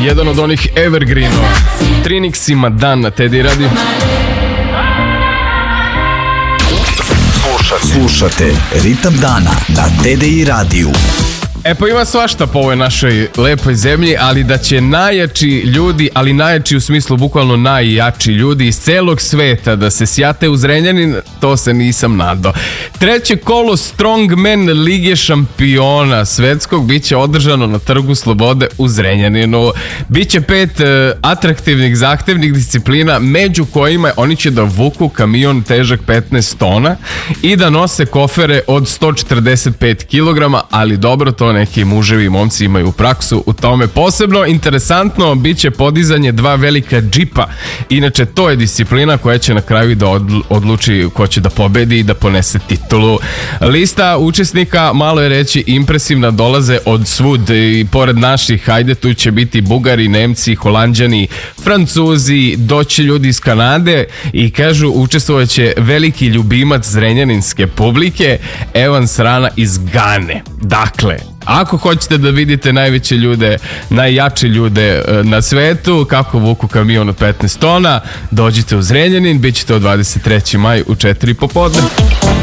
jedan od onih evergreenova. Trinixima dan na Teddy Radio. Slušate Ritam dana na Teddy Radio. E pa ima svašta po ovoj našoj lepoj zemlji, ali da će najjači ljudi, ali najjači u smislu bukvalno najjači ljudi iz celog sveta da se sjate u Zrenjanin, to se nisam nadao. Treće kolo Strongman Lige šampiona svetskog biće održano na Trgu Slobode u Zrenjaninu. Biće 5 atraktivnih, zahtevnih disciplina, među kojima oni će da vuku kamion težak 15 tona i da nose kofere od 145 kg, ali dobro, to neki muževi i momci imaju praksu u tome. Posebno interesantno biće podizanje 2 velika džipa. Inače, to je disciplina koja će na kraju da odluči ko će da pobedi i da ponese titulu. Lista učesnika, malo je reći, impresivna, dolaze od svud i pored naših, hajde, tu će biti Bugari, Nemci, Holanđani, Francuzi, doći ljudi iz Kanade i kažu učestvovaće veliki ljubimac zrenjaninske publike, Evans Rana iz Gane. Dakle, ako hoćete da vidite najveće ljude, najjače ljude na svetu, kako vuku kamion od 15 tona, dođite u Zrenjanin, bit ćete od 23. maj u 4 popodne.